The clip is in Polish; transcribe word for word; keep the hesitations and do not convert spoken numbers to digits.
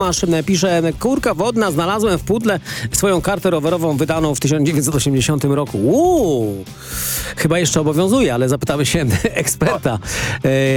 Tomasz pisze, kurka wodna, znalazłem w pudle swoją kartę rowerową wydaną w tysiąc dziewięćset osiemdziesiątym roku. Uuu, chyba jeszcze obowiązuje, ale zapytamy się eksperta.